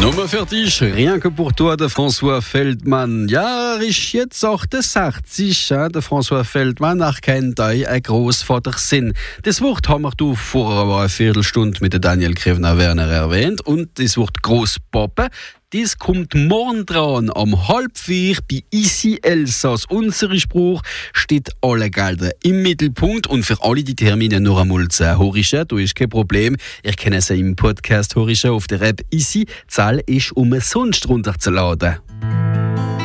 Nummer 40, rien que pour toi, de François Feldmann. Ja, ist jetzt 68, ja, der François Feldmann erkennt euch ein Großvater Sinn. Das Wort haben wir vor einer Viertelstunde mit Daniel Krevner-Werner erwähnt und das Wort Großpappe. Das kommt morgen dran, um 3:30 bei Easy Elsass. Unser Spruch steht alle Gelder im Mittelpunkt und für alle die Termine noch einmal zu horchen. Da ist kein Problem. Ihr könnt es im Podcast horchen auf der App Easy. Die Zahl ist umsonst runterzuladen.